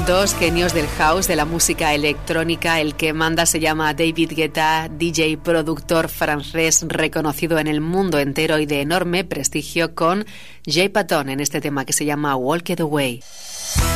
Dos genios del house, de la música electrónica. El que manda se llama David Guetta, DJ productor francés reconocido en el mundo entero y de enorme prestigio, con Jay Patton en este tema que se llama Walk It Away.